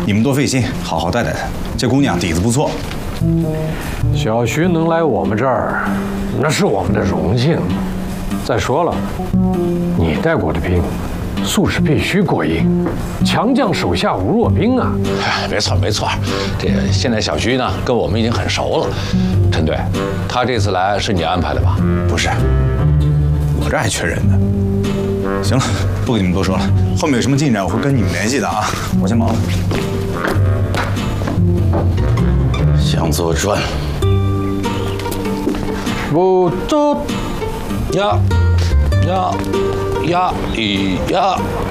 你们多费心，好好带带她。这姑娘底子不错。 小徐能来我们这儿，那是我们的荣幸。再说了，你带过的兵，素质必须过硬，强将手下无弱兵啊！ 哎，没错没错，这个现在小徐呢跟我们已经很熟了。陈队，他这次来是你安排的吧？ 不是，我这还缺人呢。行了，不跟你们多说了，后面有什么进展我会跟你们联系的啊。我先忙了。 向左转， 不走。 呀，一呀。